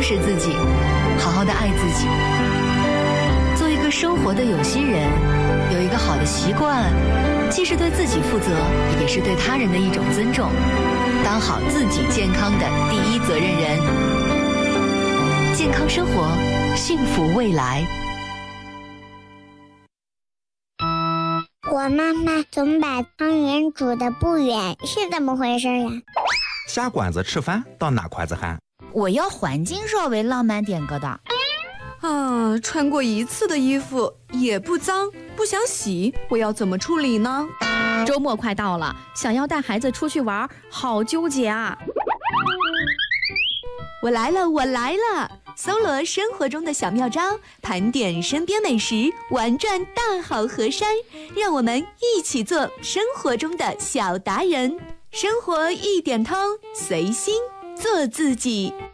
拾自己，好好的爱自己，做一个生活的有心人，有一个好的习惯，既是对自己负责，也是对他人的一种尊重，当好自己健康的第一责任人。健康生活，幸福未来。 我妈妈总把汤圆煮得不圆，是怎么回事呀？ 下馆子吃饭到哪筷子喊？ 我要环境稍微浪漫点个的。 穿过一次的衣服也不脏，不想洗，我要怎么处理呢？ 周末快到了，想要带孩子出去玩，好纠结啊！ 我来了！搜罗生活中的小妙招，盘点身边美食，玩转大好河山，让我们一起做生活中的小达人。生活一点通，随心做自己。